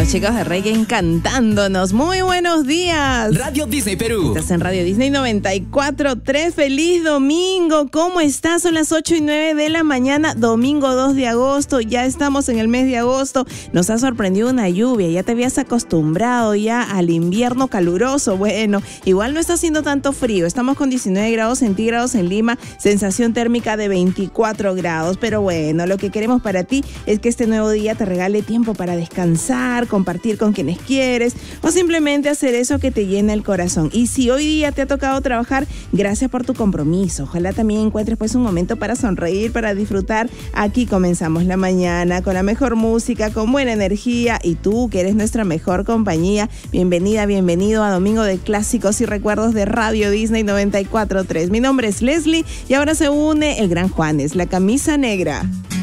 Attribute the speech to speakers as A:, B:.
A: los chicos de Reggae encantándonos. Muy buenos días.
B: Radio Disney Perú.
A: Estás en Radio Disney 94.3. Feliz domingo. ¿Cómo estás? Son las 8:09 de la mañana, domingo 2 de agosto. Ya estamos en el mes de agosto. Nos ha sorprendido una lluvia. Ya te habías acostumbrado ya al invierno caluroso. Bueno, igual no está haciendo tanto frío. Estamos con 19 grados centígrados en Lima. Sensación térmica de 24 grados. Pero bueno, lo que queremos para ti es que este nuevo día te regale tiempo para descansar, compartir con quienes quieres o simplemente hacer eso que te llena el corazón. Y si hoy día te ha tocado trabajar, gracias por tu compromiso. Ojalá también encuentres pues un momento para sonreír, para disfrutar. Aquí comenzamos la mañana con la mejor música, con buena energía, y tú que eres nuestra mejor compañía, bienvenida, bienvenido a Domingo de Clásicos y Recuerdos de Radio Disney 94.3. Mi nombre es Leslie y ahora se une el gran Juanes, la camisa negra.